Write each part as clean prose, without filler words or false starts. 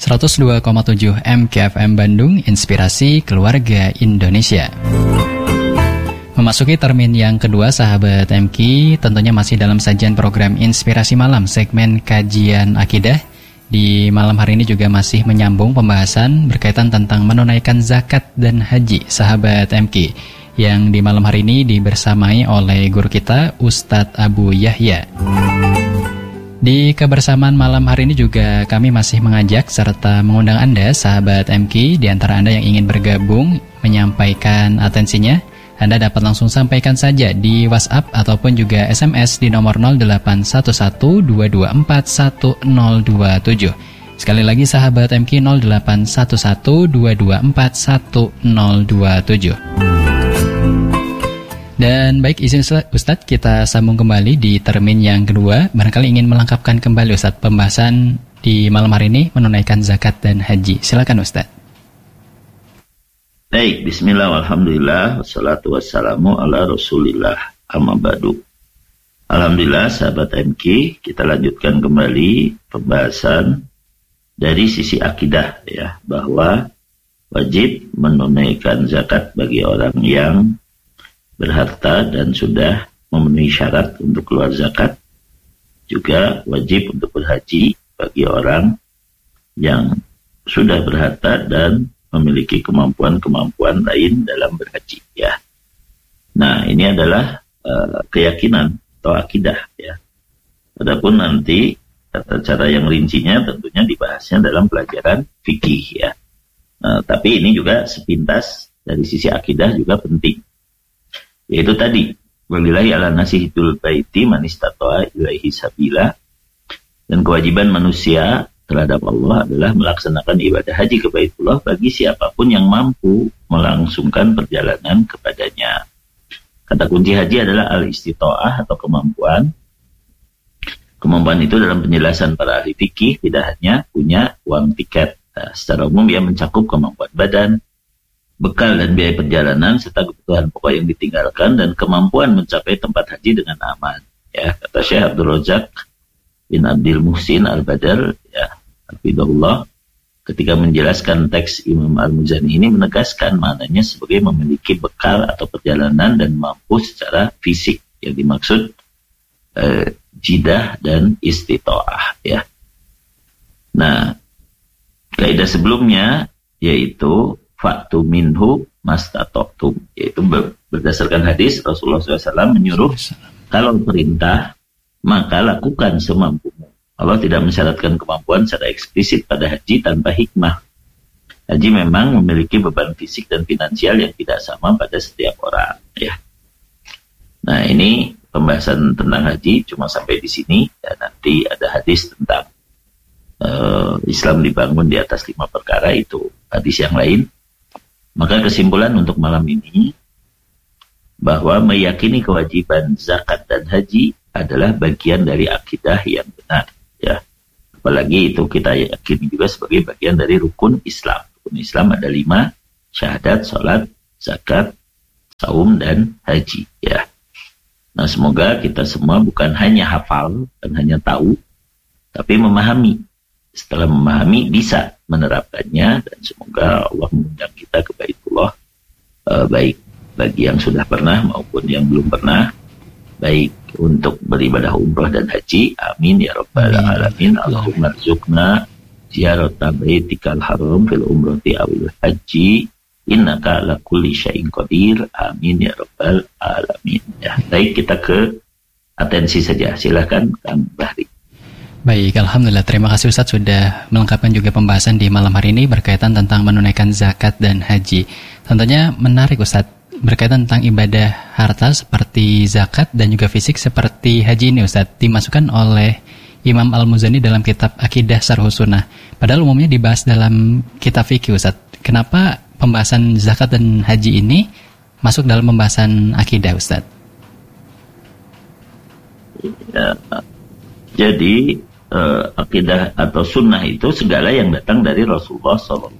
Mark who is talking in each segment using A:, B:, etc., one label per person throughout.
A: 102,7 MKFM Bandung, Inspirasi Keluarga Indonesia. Memasuki termin yang kedua, sahabat MK, tentunya masih dalam sajian program Inspirasi Malam, segmen kajian akidah. Di malam hari ini juga masih menyambung pembahasan berkaitan tentang menunaikan zakat dan haji, sahabat MK, yang di malam hari ini dibersamai oleh guru kita, Ustadz Abu Yahya. Di kebersamaan malam hari ini juga kami masih mengajak serta mengundang Anda, sahabat MK, di antara Anda yang ingin bergabung menyampaikan atensinya, Anda dapat langsung sampaikan saja di WhatsApp ataupun juga SMS di nomor 0811-224-1027. Sekali lagi sahabat MK, 0811-224-1027. Dan baik, izin Ustadz, kita sambung kembali di termin yang kedua. Barangkali ingin melengkapkan kembali Ustadz pembahasan di malam hari ini menunaikan zakat dan haji. Silakan Ustadz.
B: Baik, bismillah, alhamdulillah, wassalatu wassalamu ala rasulillah, amma ba'du. Alhamdulillah, sahabat MK, kita lanjutkan kembali pembahasan dari sisi akidah, ya, bahwa wajib menunaikan zakat bagi orang yang berharta dan sudah memenuhi syarat untuk keluar zakat. Juga wajib untuk berhaji bagi orang yang sudah berharta dan memiliki kemampuan-kemampuan lain dalam berhaji, ya. Nah, ini adalah keyakinan atau akidah, ya. Adapun nanti tata cara yang rincinya tentunya dibahasnya dalam pelajaran fikih, ya. Tapi ini juga sepintas dari sisi akidah juga penting, yaitu tadi walillahi ala nasi hijjul baiti man istata'a ilaihi sabila, dan kewajiban manusia terhadap Allah adalah melaksanakan ibadah haji ke Baitullah bagi siapapun yang mampu melangsungkan perjalanan kepadanya. Kata kunci haji adalah al-istita'ah atau kemampuan. Kemampuan itu dalam penjelasan para ahli fikih tidak hanya punya uang tiket. Secara umum ia mencakup kemampuan badan, bekal dan biaya perjalanan, serta kebutuhan pokok yang ditinggalkan, dan kemampuan mencapai tempat haji dengan aman. Ya, kata Syekh Abdul Razak bin Abdul Muhsin Al-Badr, ya, Hafidhullah, ketika menjelaskan teks Imam Al-Muzani ini menegaskan maknanya sebagai memiliki bekal atau perjalanan dan mampu secara fisik. Yang dimaksud jidah dan istita'ah, ya. Nah, kaidah sebelumnya yaitu faktu minhu mastata'tum, yaitu berdasarkan hadis Rasulullah SAW menyuruh kalau perintah maka lakukan semampumu. Allah tidak mensyaratkan kemampuan secara eksplisit pada haji tanpa hikmah. Haji memang memiliki beban fisik dan finansial yang tidak sama pada setiap orang, ya. Nah, ini pembahasan tentang haji cuma sampai di sini, dan nanti ada hadis tentang Islam dibangun di atas 5 perkara, itu hadis yang lain. Maka kesimpulan untuk malam ini bahwa meyakini kewajiban zakat dan haji adalah bagian dari akidah yang benar, ya. Apalagi itu kita yakini juga sebagai bagian dari rukun Islam. Rukun Islam ada 5, syahadat, sholat, zakat, saum, dan haji, ya. Nah, semoga kita semua bukan hanya hafal dan hanya tahu, tapi memahami. Setelah memahami bisa menerapkannya, dan semoga Allah mengundang kita ke Baitullah, baik bagi yang sudah pernah maupun yang belum pernah, baik untuk beribadah umrah dan haji. Amin ya rabbal alamin. Allahumma rzuqna ziyarata baitikal haram fil umrati awil haji innaka ala kulli syai'in qadir. Amin ya rabbal alamin. Ya, baik, kita ke atensi saja. Silakan Kang Bahri.
A: Baik, alhamdulillah, terima kasih Ustadz sudah melengkapkan juga pembahasan di malam hari ini berkaitan tentang menunaikan zakat dan haji. Tentunya menarik Ustadz, berkaitan tentang ibadah harta seperti zakat dan juga fisik seperti haji ini Ustadz, dimasukkan oleh Imam Al-Muzani dalam kitab Aqidah Syarhus Sunnah. Padahal umumnya dibahas dalam kitab fikih Ustadz. Kenapa pembahasan zakat dan haji ini masuk dalam pembahasan akidah Ustadz?
B: Ya, jadi akidah atau sunnah itu segala yang datang dari Rasulullah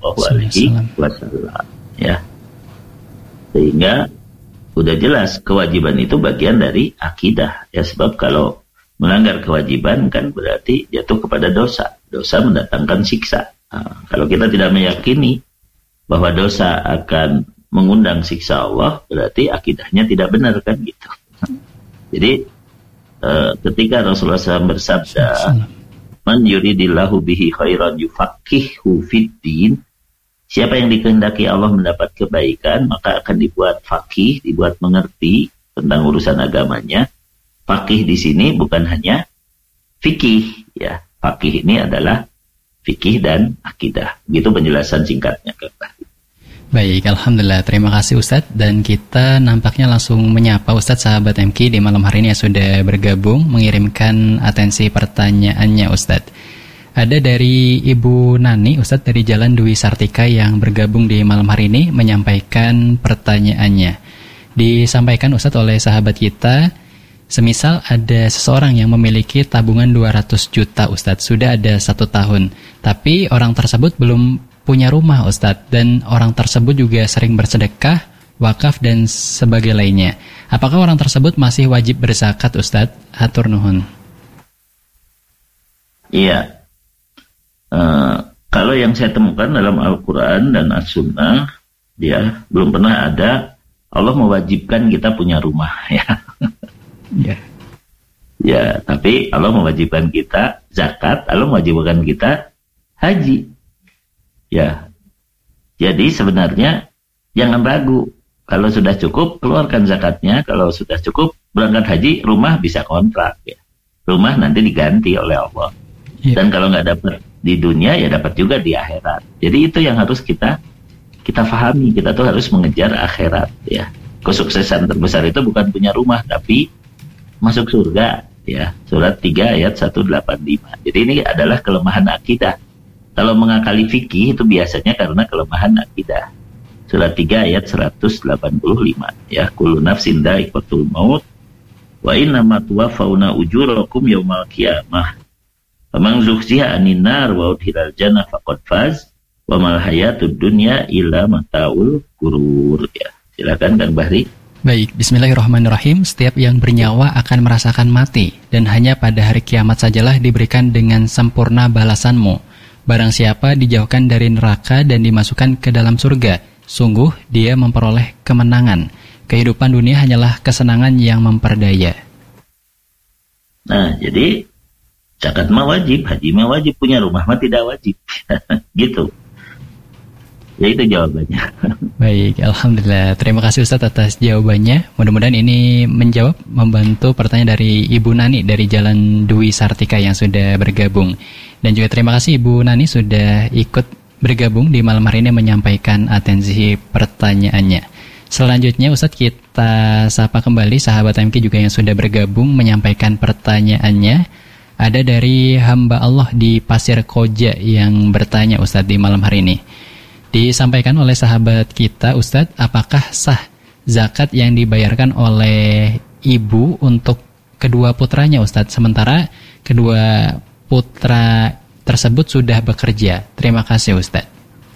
B: SAW, ya. Sehingga udah jelas kewajiban itu bagian dari akidah, ya. Sebab kalau melanggar kewajiban kan berarti jatuh kepada dosa. Dosa mendatangkan siksa, Nah, kalau kita tidak meyakini bahwa dosa akan mengundang siksa Allah, berarti akidahnya tidak benar kan gitu. Jadi ketika Rasulullah SAW bersabda, "Man yuridillahu bihi khairan yufaqihu fiddin," siapa yang dikehendaki Allah mendapat kebaikan, maka akan dibuat faqih, dibuat mengerti tentang urusan agamanya. Faqih di sini bukan hanya fikih, ya. Faqih ini adalah fikih dan akidah. Begitu penjelasan singkatnya, Kak.
A: Baik, Alhamdulillah. Terima kasih Ustadz. Dan kita nampaknya langsung menyapa Ustadz sahabat MK di malam hari ini yang sudah bergabung, mengirimkan atensi pertanyaannya Ustadz. Ada dari Ibu Nani, Ustadz dari Jalan Dwi Sartika yang bergabung di malam hari ini menyampaikan pertanyaannya. Disampaikan Ustadz oleh sahabat kita, semisal ada seseorang yang memiliki tabungan 200 juta Ustadz, sudah ada 1 tahun, tapi orang tersebut belum punya rumah Ustadz, dan orang tersebut juga sering bersedekah, wakaf dan sebagainya lainnya. Apakah orang tersebut masih wajib berzakat Ustadz? Hatur nuhun.
B: Iya. Kalau yang saya temukan dalam Al-Quran dan As-Sunnah, ya, belum pernah ada Allah mewajibkan kita punya rumah, ya.
A: Ya.
B: Ya, tapi Allah mewajibkan kita zakat, Allah mewajibkan kita haji. Ya. Jadi sebenarnya jangan ragu. Kalau sudah cukup, keluarkan zakatnya. Kalau sudah cukup, berangkat haji, rumah bisa kontrak, ya. Rumah nanti diganti oleh Allah. Ya. Dan kalau nggak dapat di dunia, ya dapat juga di akhirat. Jadi itu yang harus kita pahami. Kita tuh harus mengejar akhirat, ya. Kesuksesan terbesar itu bukan punya rumah, tapi masuk surga, ya. Surat 3 ayat 185. Jadi ini adalah kelemahan akidah. Kalau mengakali fikih itu biasanya karena kelemahan akidah. Surat 3 ayat 185, ya. Kullu nafsin dha'iqatul maut wa innama tuwaffawna ujurakum yaumal qiyamah. Faman zuhziha 'anil nar wa udkhilal jannah faqad faz wa mal hayatud dunya illa mataul ghurur, ya. Silakan Kang Bahri.
A: Baik, bismillahirrahmanirrahim. Setiap yang bernyawa akan merasakan mati, dan hanya pada hari kiamat sajalah diberikan dengan sempurna balasanmu. Barang siapa dijauhkan dari neraka dan dimasukkan ke dalam surga, sungguh dia memperoleh kemenangan. Kehidupan dunia hanyalah kesenangan yang memperdaya.
B: Nah, jadi zakat mah wajib, haji mah wajib, punya rumah mah tidak wajib. Gitu. Ya itu jawabannya.
A: Baik, Alhamdulillah. Terima kasih Ustadz atas jawabannya. Mudah-mudahan ini menjawab, membantu pertanyaan dari Ibu Nani dari Jalan Dwi Sartika yang sudah bergabung. Dan juga terima kasih Ibu Nani sudah ikut bergabung di malam hari ini menyampaikan atensi pertanyaannya. Selanjutnya Ustadz kita sapa kembali sahabat MK juga yang sudah bergabung menyampaikan pertanyaannya. Ada dari hamba Allah di Pasir Koja yang bertanya Ustadz di malam hari ini. Disampaikan oleh sahabat kita, Ustadz, apakah sah zakat yang dibayarkan oleh ibu untuk kedua putranya, Ustadz, sementara kedua putra tersebut sudah bekerja? Terima kasih, Ustadz.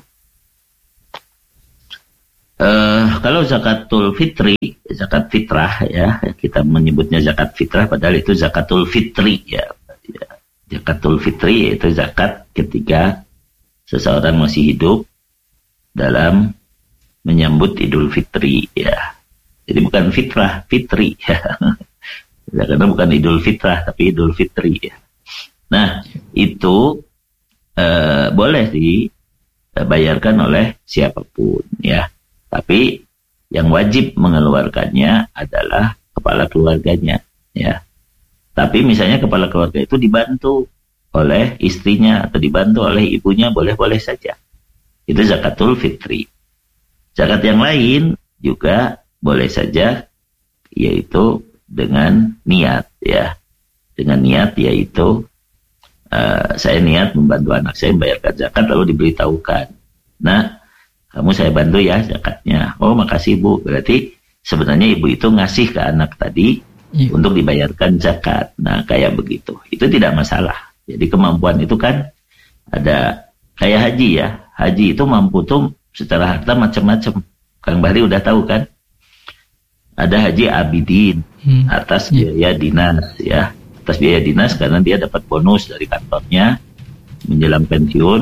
B: Kalau zakatul fitri, zakat fitrah, ya, kita menyebutnya zakat fitrah, padahal itu zakatul fitri, ya. Zakatul fitri yaitu zakat ketika seseorang masih hidup dalam menyambut Idul Fitri, ya. Jadi bukan fitrah, fitri, ya. Karena bukan Idul Fitrah, tapi Idul Fitri, ya. Nah, itu boleh dibayarkan oleh siapapun, ya. Tapi yang wajib mengeluarkannya adalah kepala keluarganya, ya. Tapi misalnya kepala keluarga itu dibantu oleh istrinya atau dibantu oleh ibunya, boleh-boleh saja. Itu zakatul fitri. Zakat yang lain juga boleh saja, yaitu dengan niat, ya. Dengan niat yaitu saya niat membantu anak saya membayarkan zakat, lalu diberitahukan, nah, kamu saya bantu ya zakatnya. Oh, makasih Bu. Berarti sebenarnya ibu itu ngasih ke anak tadi untuk dibayarkan zakat. Nah, kayak begitu. Itu tidak masalah. Jadi kemampuan itu kan ada kayak haji, ya. Haji itu mampu tuh secara harta macam-macam. Kang Bahri udah tahu kan? Ada haji abidin atas biaya dinas, ya. Atas biaya dinas karena dia dapat bonus dari kantornya menjelang pensiun.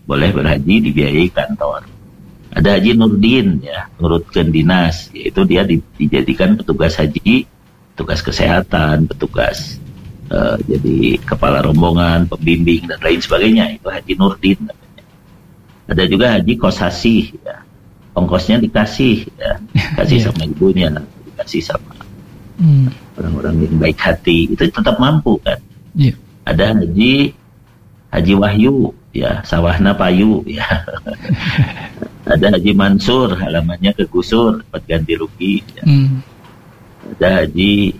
B: boleh berhaji dibiayai kantor. Ada Haji Nurdin, ya, nurutkan dinas, yaitu dia dijadikan petugas haji, petugas kesehatan, petugas jadi kepala rombongan, pembimbing dan lain sebagainya. Itu Haji Nurdin namanya. Ada juga Haji Kosasih, ya, ongkosnya dikasih, ya, kasih sama ibunya, dikasih sama orang-orang yang baik hati, itu tetap mampu kan. Ada Haji Wahyu, ya, sawahna payu, ya. Ada Haji Mansur, halamannya kegusur, dapat ganti rugi, ya. Ada Haji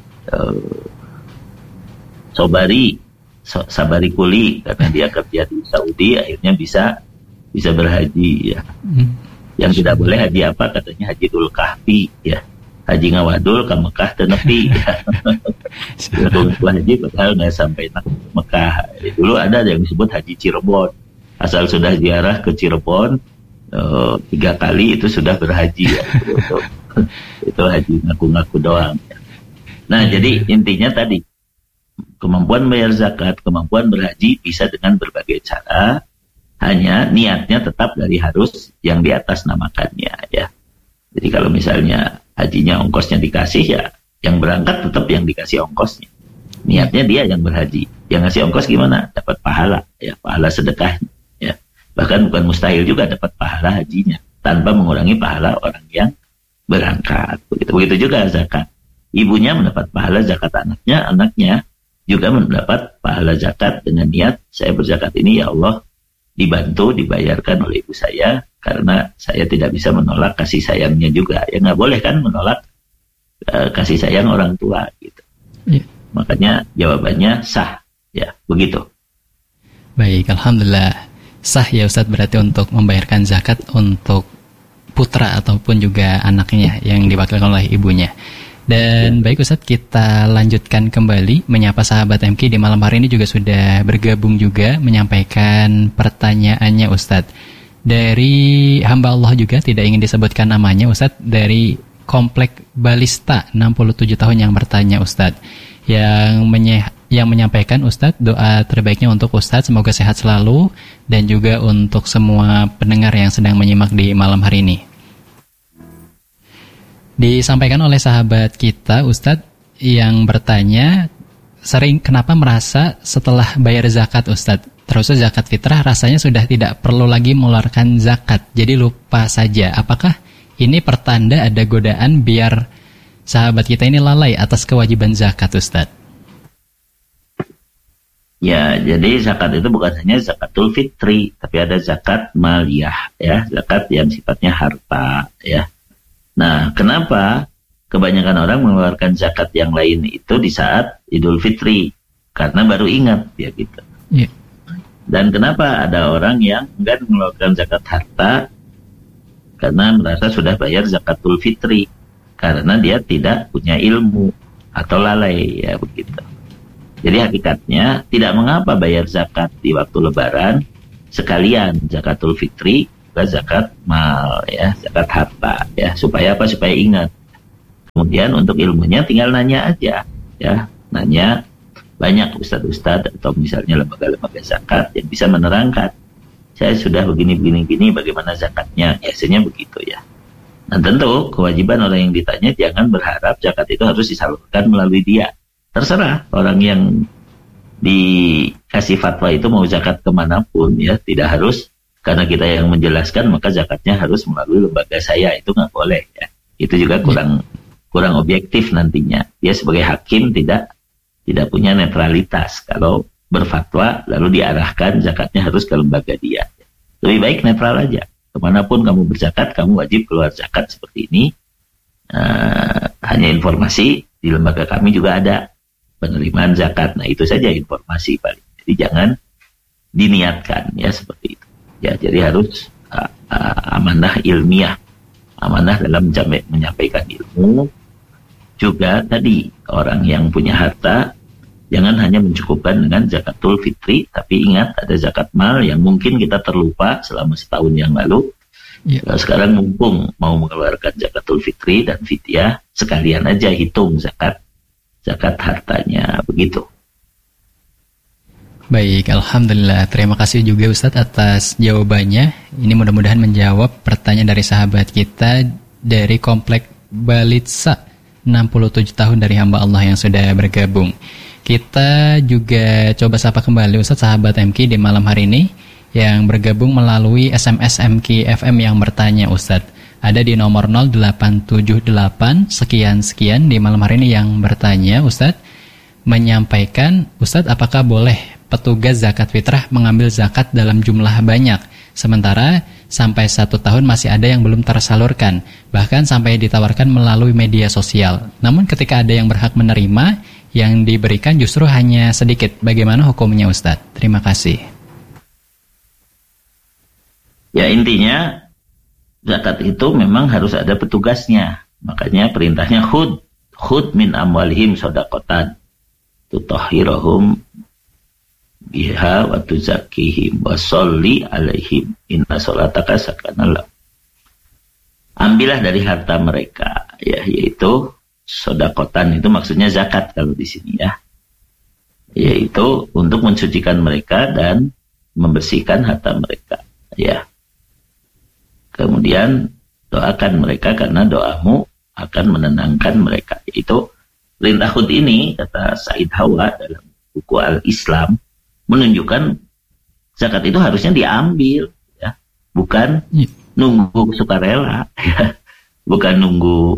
B: Sabari Kuli, karena dia kerja di Saudi, akhirnya bisa berhaji, ya. Yang tidak boleh haji apa, katanya Haji Dul Kahfi, ya. Haji ngawadul ke Mekah dan nepi, ya. Haji padahal nggak sampai Mekah. Dulu ada yang disebut Haji Cirebon, asal sudah ziarah ke Cirebon 3 kali itu sudah berhaji, ya. Itu haji ngaku-ngaku doang, ya. Nah, jadi intinya tadi, kemampuan bayar zakat, kemampuan berhaji bisa dengan berbagai cara, hanya niatnya tetap dari harus yang di atas namakannya, ya. Jadi kalau misalnya hajinya ongkosnya dikasih, ya yang berangkat tetap yang dikasih ongkosnya. Niatnya dia yang berhaji. Yang ngasih ongkos gimana? Dapat pahala, ya, pahala sedekahnya, ya. Bahkan bukan mustahil juga dapat pahala hajinya tanpa mengurangi pahala orang yang berangkat. Begitu juga zakat. Ibunya mendapat pahala zakat anaknya, anaknya juga mendapat pahala zakat dengan niat, saya berzakat ini ya Allah dibantu, dibayarkan oleh ibu saya, karena saya tidak bisa menolak kasih sayangnya juga. Ya nggak boleh kan menolak kasih sayang orang tua, gitu. Makanya jawabannya sah, ya, begitu.
A: Baik, alhamdulillah sah ya Ustadz, berarti untuk membayarkan zakat untuk putra ataupun juga anaknya yang diwakilkan oleh ibunya. Dan baik Ustadz, kita lanjutkan kembali menyapa sahabat MK di malam hari ini juga sudah bergabung juga menyampaikan pertanyaannya Ustadz. Dari hamba Allah juga tidak ingin disebutkan namanya Ustadz, dari Komplek Balista 67 tahun yang bertanya Ustadz, yang menyampaikan Ustadz doa terbaiknya untuk Ustadz semoga sehat selalu dan juga untuk semua pendengar yang sedang menyimak di malam hari ini. Disampaikan oleh sahabat kita Ustadz yang bertanya, sering kenapa merasa setelah bayar zakat Ustadz, terus zakat fitrah rasanya sudah tidak perlu lagi mengeluarkan zakat, jadi lupa saja. Apakah ini pertanda ada godaan biar sahabat kita ini lalai atas kewajiban zakat Ustadz?
B: Ya, jadi zakat itu bukan hanya zakatul fitri, tapi ada zakat maliyah, ya, zakat yang sifatnya harta, ya. Nah, kenapa kebanyakan orang mengeluarkan zakat yang lain itu di saat Idul Fitri? Karena baru ingat, ya gitu. Yeah. Dan kenapa ada orang yang enggak mengeluarkan zakat harta? Karena merasa sudah bayar zakatul fitri. Karena dia tidak punya ilmu atau lalai, ya begitu. Jadi hakikatnya tidak mengapa bayar zakat di waktu Lebaran sekalian zakatul fitri, zakat mal, ya, zakat harta, ya, supaya apa? Supaya ingat. Kemudian untuk ilmunya tinggal nanya aja, ya, nanya banyak ustadz-ustadz atau misalnya lembaga-lembaga zakat yang bisa menerangkan. Saya sudah begini, bagaimana zakatnya? Biasanya begitu, ya. Nah tentu kewajiban orang yang ditanya jangan berharap zakat itu harus disalurkan melalui dia. Terserah orang yang dikasih fatwa itu mau zakat kemanapun, ya, tidak harus. Karena kita yang menjelaskan maka zakatnya harus melalui lembaga saya, itu nggak boleh, ya. Itu juga kurang objektif nantinya. Dia sebagai hakim tidak punya netralitas kalau berfatwa lalu diarahkan zakatnya harus ke lembaga dia. Lebih baik netral aja. Kemanapun kamu berzakat, kamu wajib keluar zakat seperti ini. Hanya informasi di lembaga kami juga ada penerimaan zakat. Nah itu saja informasi paling. Jadi jangan diniatkan, ya, seperti itu. Ya, jadi harus amanah ilmiah, amanah dalam menyampaikan ilmu. Juga tadi orang yang punya harta jangan hanya mencukupkan dengan zakatul fitri, tapi ingat ada zakat mal yang mungkin kita terlupa selama setahun yang lalu. Sekarang mumpung mau mengeluarkan zakatul fitri dan fidyah, sekalian aja hitung zakat hartanya, begitu.
A: Baik, Alhamdulillah. Terima kasih juga Ustadz atas jawabannya. Ini mudah-mudahan menjawab pertanyaan dari sahabat kita dari Komplek Balitsa, 67 tahun dari hamba Allah yang sudah bergabung. Kita juga coba sapa kembali Ustadz sahabat MK di malam hari ini yang bergabung melalui SMS MK FM yang bertanya Ustadz. Ada di nomor 0878 sekian-sekian di malam hari ini yang bertanya Ustadz, menyampaikan, Ustadz apakah boleh petugas zakat fitrah mengambil zakat dalam jumlah banyak, sementara sampai 1 tahun masih ada yang belum tersalurkan, bahkan sampai ditawarkan melalui media sosial. Namun ketika ada yang berhak menerima, yang diberikan justru hanya sedikit. Bagaimana hukumnya Ustadz? Terima kasih.
B: Ya, intinya zakat itu memang harus ada petugasnya. Makanya perintahnya khud min amwalihim shadaqatan tutahhiruhum biha wa tuzakkihim wa sholli alaihim inna sholataka sakanun lahum. Ambillah dari harta mereka, ya, yaitu sodakotan, itu maksudnya zakat kalau di sini, ya, yaitu untuk mensucikan mereka dan membersihkan harta mereka, ya. Kemudian doakan mereka karena doamu akan menenangkan mereka. Itu perintah khud ini, kata Said Hawa dalam buku Al-Islam, menunjukkan zakat itu harusnya diambil, ya, bukan nunggu sukarela, ya. bukan nunggu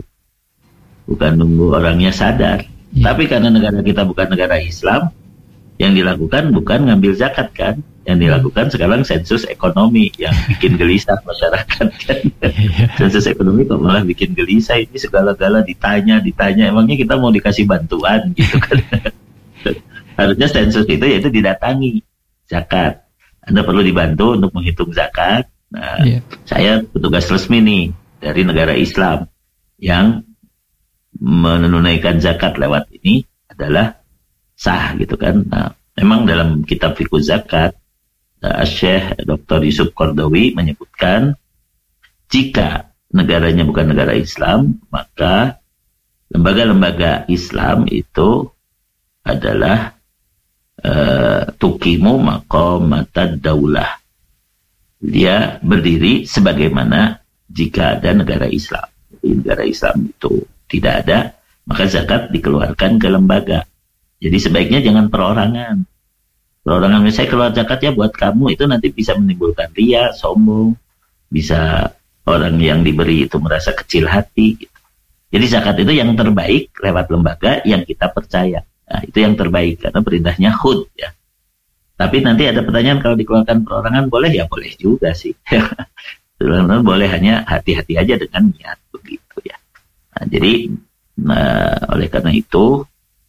B: orangnya sadar. Tapi karena negara kita bukan negara Islam, yang dilakukan bukan ngambil zakat kan, yang dilakukan sekarang sensus ekonomi yang bikin gelisah masyarakat kan. Sensus ekonomi kok malah bikin gelisah, ini segala-gala ditanya, emangnya kita mau dikasih bantuan gitu kan. Harusnya sensus itu yaitu didatangi zakat. Anda perlu dibantu untuk menghitung zakat. Nah, saya petugas resmi nih dari negara Islam yang menunaikan zakat lewat ini adalah sah gitu kan. Nah, memang dalam kitab Fiqh Zakat, Syekh Dr. Yusuf Qardawi menyebutkan jika negaranya bukan negara Islam, maka lembaga-lembaga Islam itu adalah tukimu maqamatad daulah. Dia berdiri sebagaimana jika ada negara Islam. Jadi negara Islam itu tidak ada, maka zakat dikeluarkan ke lembaga. Jadi sebaiknya jangan perorangan. Perorangan, misalnya keluar zakat ya buat kamu, itu nanti bisa menimbulkan riya, sombong, bisa orang yang diberi itu merasa kecil hati gitu. Jadi zakat itu yang terbaik lewat lembaga yang kita percaya. Nah, itu yang terbaik karena perintahnya khud, ya. Tapi nanti ada pertanyaan, kalau dikeluarkan perorangan boleh? Ya boleh juga sih. Boleh, hanya hati-hati aja dengan niat begitu, ya. Nah, jadi oleh karena itu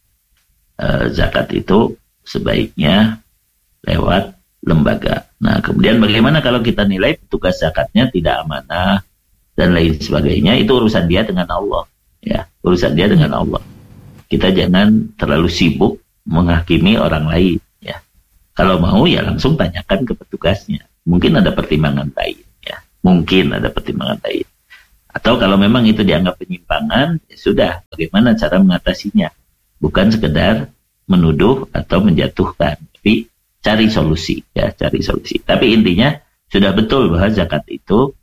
B: zakat itu sebaiknya lewat lembaga. Nah, kemudian bagaimana kalau kita nilai petugas zakatnya tidak amanah dan lain sebagainya, itu urusan dia dengan Allah, ya, urusan dia dengan Allah. Kita jangan terlalu sibuk menghakimi orang lain, ya. Kalau mau ya langsung tanyakan ke petugasnya. Mungkin ada pertimbangan lain, ya. Mungkin ada pertimbangan lain. Atau kalau memang itu dianggap penyimpangan, ya sudah, bagaimana cara mengatasinya? Bukan sekedar menuduh atau menjatuhkan, tapi cari solusi, ya, cari solusi. Tapi intinya sudah betul bahwa zakat itu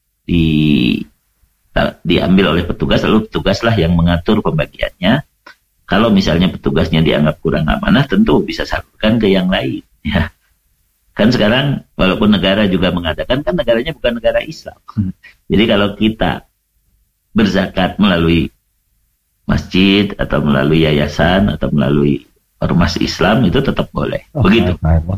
B: diambil oleh petugas, lalu petugaslah yang mengatur pembagiannya. Kalau misalnya petugasnya dianggap kurang amanah, tentu bisa salurkan ke yang lain, ya. Kan sekarang walaupun negara juga mengadakan, kan negaranya bukan negara Islam. Jadi kalau kita berzakat melalui masjid atau melalui yayasan atau melalui ormas Islam, itu tetap boleh. Begitu.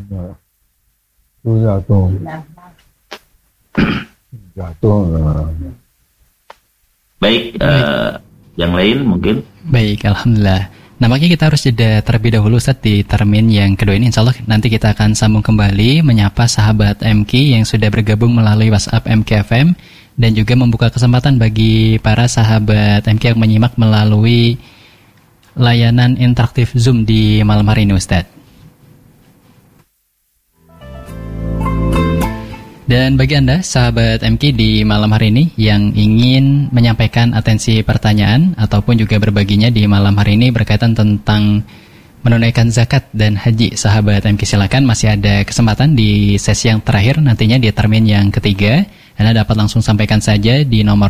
B: Baik, yang lain mungkin.
A: Baik, Alhamdulillah. Nampaknya kita harus jeda terlebih dahulu Ustaz di termin yang kedua ini. Insya Allah nanti kita akan sambung kembali menyapa sahabat MK yang sudah bergabung melalui WhatsApp MKFM, dan juga membuka kesempatan bagi para sahabat MK yang menyimak melalui layanan interaktif Zoom di malam hari ini Ustaz. Dan bagi Anda, sahabat MK di malam hari ini yang ingin menyampaikan atensi pertanyaan ataupun juga berbaginya di malam hari ini berkaitan tentang menunaikan zakat dan haji. Sahabat MK, silakan, masih ada kesempatan di sesi yang terakhir nantinya di termin yang ketiga. Anda dapat langsung sampaikan saja di nomor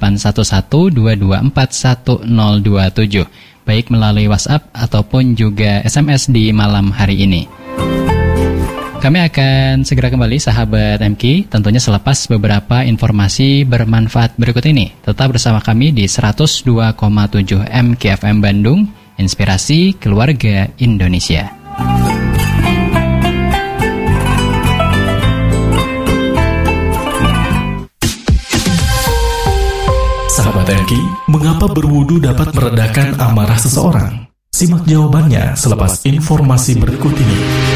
A: 0811-224-1027, baik melalui WhatsApp ataupun juga SMS di malam hari ini. Kami akan segera kembali, sahabat MK, tentunya selepas beberapa informasi bermanfaat berikut ini. Tetap bersama kami di 102,7 MK FM Bandung, Inspirasi Keluarga Indonesia.
C: Sahabat MK, mengapa berwudu dapat meredakan amarah seseorang? Simak jawabannya selepas informasi berikut ini.